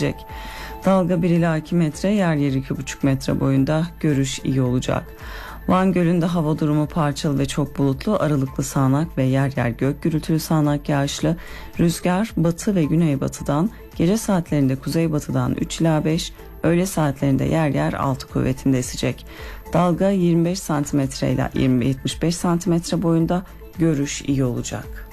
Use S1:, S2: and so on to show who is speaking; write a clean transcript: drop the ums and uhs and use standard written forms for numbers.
S1: esecek. Dalga 1 ila 2 metre, yer yer 2,5 metre boyunda, görüş iyi olacak. Van Gölü'nde hava durumu parçalı ve çok bulutlu, aralıklı sağanak ve yer yer gök gürültülü sağanak yağışlı. Rüzgar batı ve güneybatıdan, gece saatlerinde kuzeybatıdan 3 ila 5, öğle saatlerinde yer yer 6 kuvvetinde esecek. Dalga 25 cm ile 20-75 cm boyunda, görüş iyi olacak.